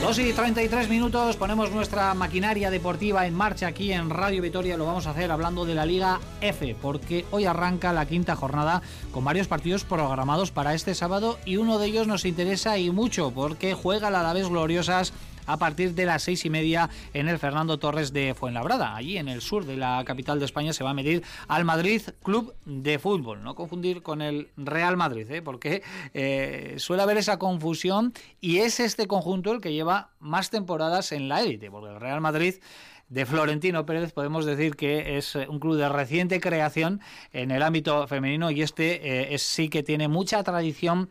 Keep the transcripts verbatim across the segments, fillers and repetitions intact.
dos y treinta y tres minutos, ponemos nuestra maquinaria deportiva en marcha aquí en Radio Vitoria. Lo vamos a hacer hablando de la Liga F, porque hoy arranca la quinta jornada con varios partidos programados para este sábado y uno de ellos nos interesa y mucho porque juega el Alavés Gloriosas a partir de las seis y media en el Fernando Torres de Fuenlabrada. Allí en el sur de la capital de España se va a medir al Madrid Club de Fútbol. No confundir con el Real Madrid, ¿eh? porque eh, suele haber esa confusión y es este conjunto el que lleva más temporadas en la élite, porque el Real Madrid de Florentino Pérez podemos decir que es un club de reciente creación en el ámbito femenino y este eh, es, sí que tiene mucha tradición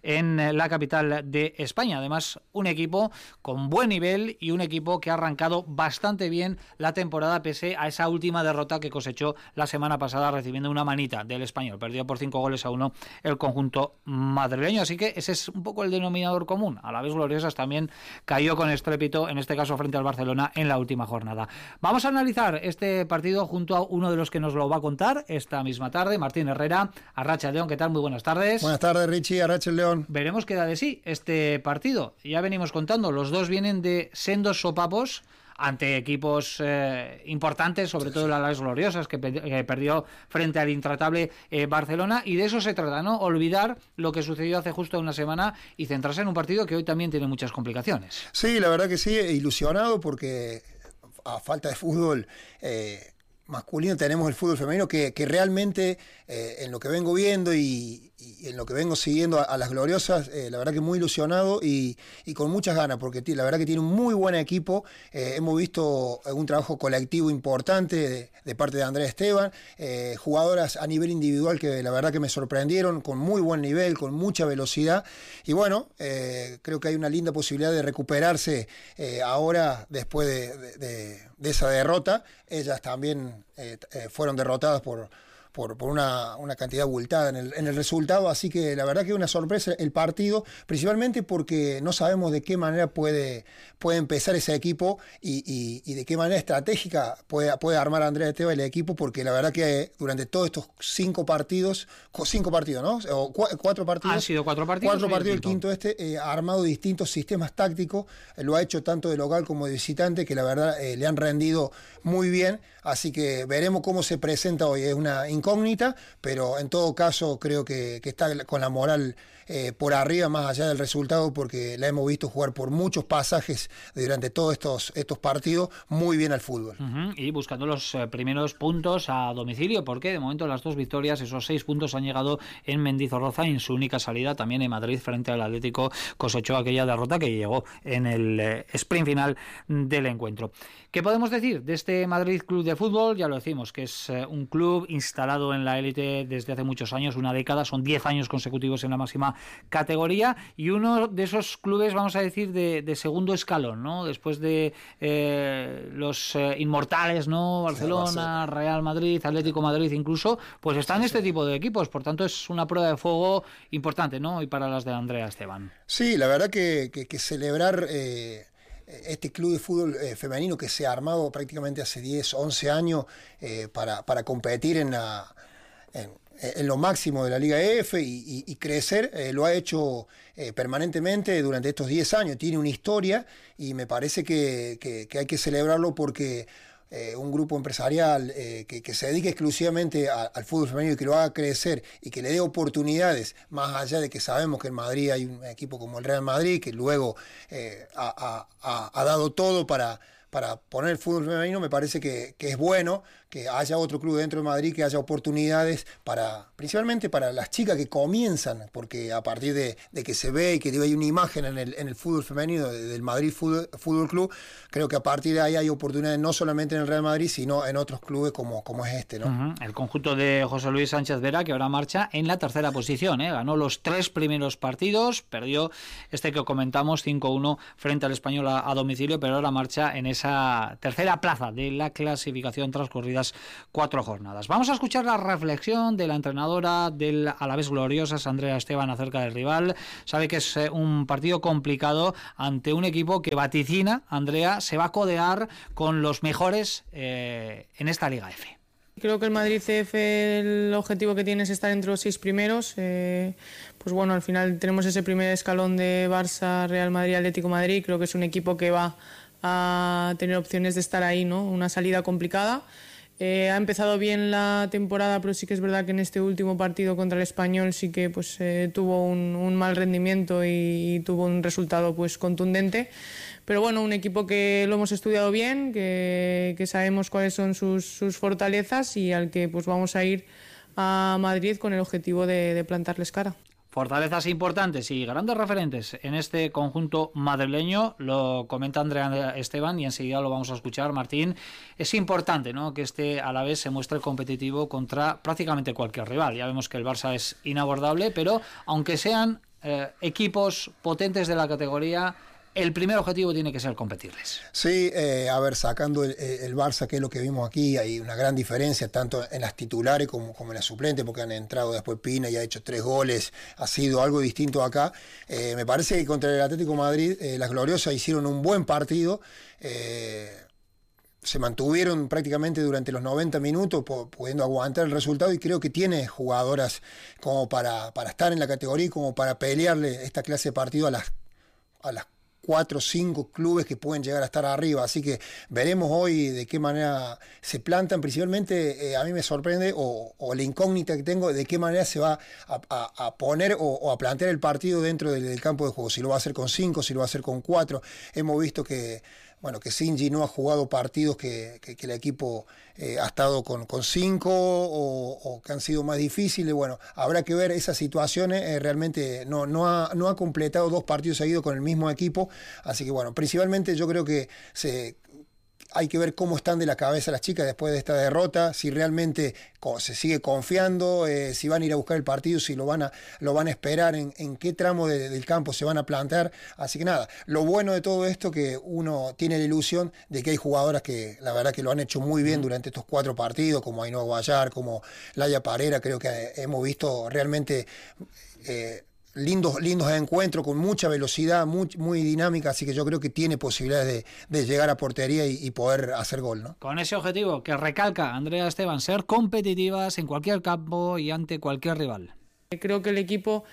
en la capital de España. Además, un equipo con buen nivel y un equipo que ha arrancado bastante bien la temporada pese a esa última derrota que cosechó la semana pasada recibiendo una manita del Español. Perdió por cinco goles a uno el conjunto madrileño, así que ese es un poco el denominador común. A la vez Gloriosas también cayó con estrépito, en este caso frente al Barcelona, en la última jornada. Vamos a analizar este partido junto a uno de los que nos lo va a contar esta misma tarde, Martín Herrera. Arracha León, ¿qué tal? Muy buenas tardes. Buenas tardes, Richie, Arracha León. Veremos qué da de sí este partido. Ya venimos contando, los dos vienen de sendos sopapos ante equipos eh, importantes, sobre todo el Alavés Gloriosas, que, pe- que perdió frente al intratable eh, Barcelona, y de eso se trata, ¿no? Olvidar lo que sucedió hace justo una semana y centrarse en un partido que hoy también tiene muchas complicaciones. Sí, la verdad que sí, ilusionado porque a falta de fútbol eh, masculino tenemos el fútbol femenino que, que realmente eh, en lo que vengo viendo y, y en lo que vengo siguiendo a, a las Gloriosas, eh, la verdad que muy ilusionado y, y con muchas ganas porque t- la verdad que tiene un muy buen equipo. Eh, hemos visto un trabajo colectivo importante de, de parte de Andrea Esteban, eh, jugadoras a nivel individual que la verdad que me sorprendieron con muy buen nivel, con mucha velocidad y bueno, eh, creo que hay una linda posibilidad de recuperarse eh, ahora después de, de, de, de esa derrota. Ellas también eh, eh, fueron derrotadas por por, por una, una cantidad abultada en el, en el resultado, así que la verdad que es una sorpresa el partido, principalmente porque no sabemos de qué manera puede, puede empezar ese equipo y, y, y de qué manera estratégica puede, puede armar Andrea Esteban el equipo, porque la verdad que durante todos estos cinco partidos, cinco partidos, ¿no? O cu- cuatro partidos. Han sido cuatro partidos. Cuatro partidos, el quinto este, eh, ha armado distintos sistemas tácticos, eh, lo ha hecho tanto de local como de visitante, que la verdad eh, le han rendido muy bien, así que veremos cómo se presenta hoy, es una incógnita, pero en todo caso creo que, que está con la moral eh, por arriba, más allá del resultado, porque la hemos visto jugar por muchos pasajes durante todos estos, estos partidos muy bien al fútbol. Uh-huh. Y buscando los eh, primeros puntos a domicilio, porque de momento las dos victorias, esos seis puntos han llegado en Mendizorroza, en su única salida también en Madrid frente al Atlético cosechó aquella derrota que llegó en el eh, sprint final del encuentro. ¿Qué podemos decir de este Madrid Club de Fútbol? Ya lo decimos, que es eh, un club instalado en la élite desde hace muchos años, una década, son diez años consecutivos en la máxima categoría y uno de esos clubes, vamos a decir, de, de segundo escalón, ¿no? Después de eh, los eh, inmortales, ¿no? Barcelona, Real Madrid, Atlético Madrid incluso, pues están este tipo de equipos, por tanto es una prueba de fuego importante, ¿no? Y para las de Andrea Esteban. Sí, la verdad que, que, que celebrar eh, este club de fútbol eh, femenino que se ha armado prácticamente hace diez, once años eh, para, para competir en, la, en, en lo máximo de la Liga F y, y, y crecer, eh, lo ha hecho eh, permanentemente durante estos diez años, tiene una historia y me parece que, que, que hay que celebrarlo porque Eh, un grupo empresarial eh, que, que se dedique exclusivamente a, al fútbol femenino y que lo haga crecer y que le dé oportunidades, más allá de que sabemos que en Madrid hay un equipo como el Real Madrid que luego eh, ha, ha, ha dado todo para, para poner el fútbol femenino, me parece que, que es bueno que haya otro club dentro de Madrid, que haya oportunidades para, principalmente para las chicas que comienzan, porque a partir de, de que se ve y que hay una imagen en el, en el fútbol femenino del Madrid Fútbol, Fútbol Club, creo que a partir de ahí hay oportunidades no solamente en el Real Madrid, sino en otros clubes como, como es este, ¿no? Uh-huh. El conjunto de José Luis Sánchez Vera, que ahora marcha en la tercera posición, ¿eh? Ganó los tres primeros partidos, perdió este que comentamos cinco uno frente al Español a, a domicilio, pero ahora marcha en esa tercera plaza de la clasificación transcurridas cuatro jornadas. Vamos a escuchar la reflexión de la entrenadora del Alavés Gloriosas, Andrea Esteban, acerca del rival. Sabe que es un partido complicado ante un equipo que vaticina, Andrea, se va a codear con los mejores eh, en esta Liga F. Creo que el Madrid C F, el objetivo que tiene es estar entre los seis primeros. Eh, pues bueno, al final tenemos ese primer escalón de Barça, Real Madrid, Atlético Madrid. Creo que es un equipo que va a tener opciones de estar ahí, ¿no? Una salida complicada. Eh, ha empezado bien la temporada, pero sí que es verdad que en este último partido contra el Español sí que pues, eh, tuvo un, un mal rendimiento y, y tuvo un resultado pues, contundente. Pero bueno, un equipo que lo hemos estudiado bien, que, que sabemos cuáles son sus, sus fortalezas y al que pues, vamos a ir a Madrid con el objetivo de, de plantarles cara. Fortalezas importantes y grandes referentes en este conjunto madrileño, lo comenta Andrea Esteban y enseguida lo vamos a escuchar. Martín, es importante, ¿no?, que este Alavés se muestre competitivo contra prácticamente cualquier rival. Ya vemos que el Barça es inabordable, pero aunque sean eh, equipos potentes de la categoría, el primer objetivo tiene que ser competirles. Sí, eh, a ver, sacando el, el Barça, que es lo que vimos aquí, hay una gran diferencia, tanto en las titulares como, como en las suplentes, porque han entrado después Pina y ha hecho tres goles, ha sido algo distinto acá. Eh, me parece que contra el Atlético de Madrid, eh, las Gloriosas hicieron un buen partido, eh, se mantuvieron prácticamente durante los noventa minutos, pudiendo aguantar el resultado, y creo que tiene jugadoras como para, para estar en la categoría y como para pelearle esta clase de partido a las, a las cuatro o cinco clubes que pueden llegar a estar arriba, así que veremos hoy de qué manera se plantan. Principalmente eh, a mí me sorprende, o, o la incógnita que tengo, de qué manera se va a, a, a poner o, o a plantear el partido dentro del, del campo de juego, si lo va a hacer con cinco, si lo va a hacer con cuatro. Hemos visto que bueno, que Shinji no ha jugado partidos que, que, que el equipo eh, ha estado con, con cinco o, o que han sido más difíciles. Bueno, habrá que ver esas situaciones. Eh, realmente no, no, ha, no ha completado dos partidos seguidos con el mismo equipo. Así que bueno, principalmente yo creo que se... hay que ver cómo están de la cabeza las chicas después de esta derrota, si realmente se sigue confiando, eh, si van a ir a buscar el partido, si lo van a, lo van a esperar, en, en qué tramo de, del campo se van a plantar. Así que nada, lo bueno de todo esto que uno tiene la ilusión de que hay jugadoras que la verdad que lo han hecho muy bien durante estos cuatro partidos, como Ainhoa Guayar, como Laia Parera. Creo que hemos visto realmente... Eh, Lindos, lindos encuentros con mucha velocidad, muy, muy dinámica, así que yo creo que tiene posibilidades de, de llegar a portería y, y poder hacer gol, ¿no? Con ese objetivo que recalca Andrea Esteban, ser competitivas en cualquier campo y ante cualquier rival. Creo que el equipo,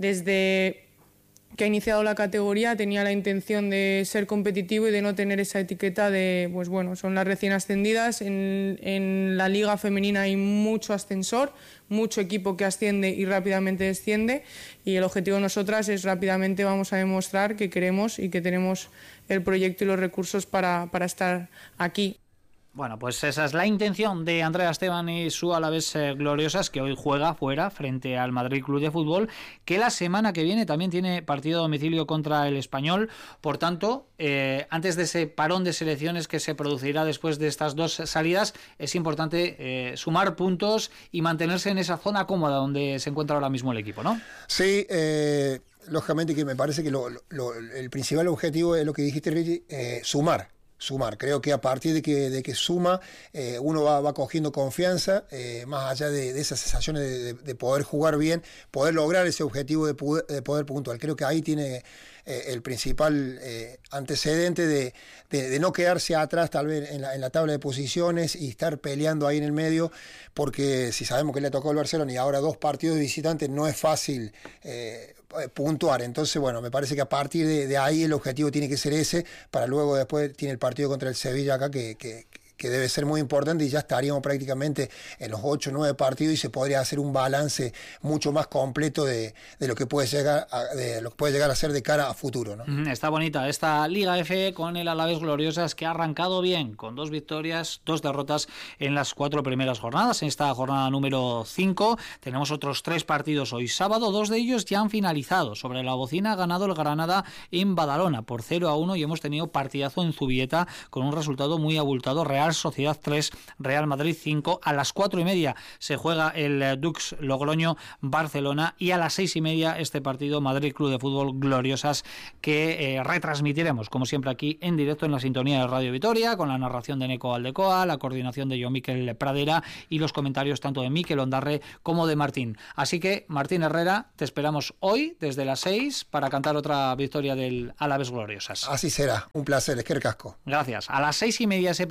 desde que ha iniciado la categoría, tenía la intención de ser competitivo y de no tener esa etiqueta de, pues bueno, son las recién ascendidas. En, en la liga femenina hay mucho ascensor, mucho equipo que asciende y rápidamente desciende, y el objetivo de nosotras es rápidamente vamos a demostrar que queremos y que tenemos el proyecto y los recursos para, para estar aquí. Bueno, pues esa es la intención de Andrea Esteban y su Alavés eh, Gloriosas, que hoy juega fuera frente al Madrid Club de Fútbol, que la semana que viene también tiene partido a domicilio contra el Español. Por tanto, eh, antes de ese parón de selecciones que se producirá después de estas dos salidas, es importante eh, sumar puntos y mantenerse en esa zona cómoda donde se encuentra ahora mismo el equipo, ¿no? Sí, eh, lógicamente que me parece que lo, lo, el principal objetivo es lo que dijiste, Richie, eh, sumar. Sumar, creo que a partir de que, de que suma, eh, uno va, va cogiendo confianza, eh, más allá de, de esas sensaciones de, de, de poder jugar bien, poder lograr ese objetivo de poder, de poder puntuar. Creo que ahí tiene eh, el principal eh, antecedente de, de, de no quedarse atrás tal vez en la, en la tabla de posiciones y estar peleando ahí en el medio, porque si sabemos que le tocó al Barcelona y ahora dos partidos de visitantes, no es fácil eh, puntuar. Entonces, bueno, me parece que a partir de, de ahí el objetivo tiene que ser ese, para luego después tiene el partido contra el Sevilla acá que, que, que debe ser muy importante, y ya estaríamos prácticamente en los ocho o nueve partidos y se podría hacer un balance mucho más completo de, de lo que puede llegar a, de lo que puede llegar a ser de cara a futuro, ¿no? Está bonita esta Liga F con el Alavés Gloriosas, que ha arrancado bien con dos victorias, dos derrotas en las cuatro primeras jornadas. En esta jornada número cinco tenemos otros tres partidos hoy sábado, dos de ellos ya han finalizado. Sobre la bocina ha ganado el Granada en Badalona por cero a uno y hemos tenido partidazo en Zubieta con un resultado muy abultado. Real Sociedad tres, Real Madrid cinco. A las cuatro y media se juega el Dux Logroño Barcelona, y a las seis y media este partido Madrid Club de Fútbol Gloriosas, que eh, retransmitiremos como siempre aquí en directo en la sintonía de Radio Vitoria, con la narración de Neco Aldecoa, la coordinación de John Miquel Pradera y los comentarios tanto de Miquel Ondarre como de Martín. Así que, Martín Herrera, te esperamos hoy desde las seis para cantar otra victoria del Alavés Gloriosas. Así será, un placer, Esquer Casco. Gracias. A las seis y media ese partido, pero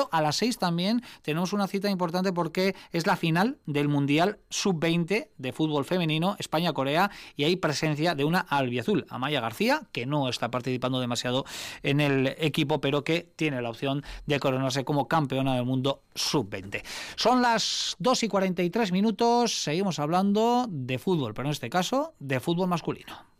pero a las seis también tenemos una cita importante porque es la final del Mundial sub veinte de fútbol femenino, España-Corea, y hay presencia de una albiazul, Amaya García, que no está participando demasiado en el equipo, pero que tiene la opción de coronarse como campeona del mundo sub veinte. Son las dos y cuarenta y tres minutos, seguimos hablando de fútbol, pero en este caso de fútbol masculino.